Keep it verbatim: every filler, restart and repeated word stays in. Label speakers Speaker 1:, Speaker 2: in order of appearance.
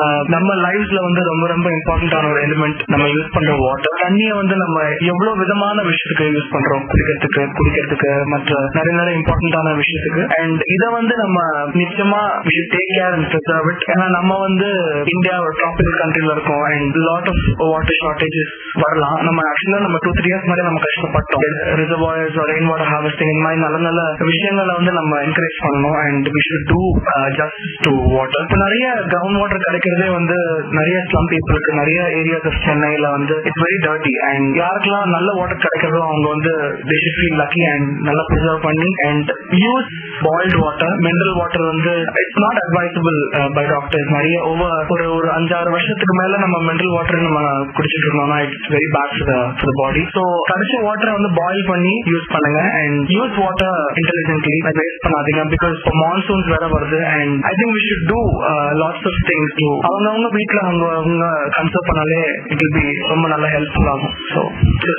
Speaker 1: நம்ம லைஃப்ல வந்து ரொம்ப ரொம்ப இம்பார்ட்டன்டான ஒரு எலிமெண்ட் நம்ம யூஸ் பண்ற வாட்டர். தண்ணியை வந்து நம்ம எவ்வளவு விதமான விஷயத்துக்கு யூஸ் பண்றோம், குடிக்கிறதுக்கு குடிக்கிறதுக்கு மற்ற நிறைய நிறைய இம்பார்ட்டன்டான விஷயத்துக்கு. அண்ட் இதை வந்து நம்ம நிச்சயமா we should take care and preserve it. ஏன்னா நம்ம வந்து இந்தியா ஒரு ட்ராபிக்கல் கண்ட்ரில இருக்கோம் and lot of water shortages வரலாம். நம்ம ஆக்சுவலா நம்ம டூ த்ரீ இயர்ஸ் மாதிரி நம்ம கஷ்டப்பட்டோம். ரிசர்வாயர்ஸ் ரெயின் வாட்டர் ஹார்வெஸ்டிங் இந்த மாதிரி நல்ல நல்ல விஷயங்களை வந்து நம்ம என்கரேஜ் பண்ணணும் and we should do justice to water. இப்போ நிறைய கிரவுண்ட் வாட்டர் கிடைக்கிறதே வந்து நிறைய ஸ்லம் பீப்புளுக்கு நிறைய ஏரியாஸ் ஆஃப் சென்னையில வந்து இட்ஸ் வெரி டர்ட்டி. அண்ட் யாருக்கெல்லாம் நல்ல வாட்டர் கிடைக்கிறதோ அவங்க வந்து they should feel lucky and நல்லா ப்ரிசர்வ் பண்ணி and use boiled water. Mineral water வந்து it's not advisable by doctors. நிறைய ஓவர் ஒரு ஒரு அஞ்சாறு வருஷத்துக்கு மேல நம்ம மினரல் வாட்டர் நம்ம குடிச்சிட்டு இருந்தோம்னா it's very bad for the body. So கடைசி வாட்டரை வந்து பாயில் பண்ணி யூஸ் பண்ணுங்க and use water intelligently, waste பண்ணாதீங்க. பிகாஸ் இப்போ மான்சூன்ஸ் வேற வருது and I think we should do lots of things to அவங்கவுங்க வீட்டுல அவங்க அவங்க கன்சர்வ் பண்ணாலே இட் வில் பி ரொம்ப நல்ல ஹெல்ப்ஃபுல் ஆகும். ஸோ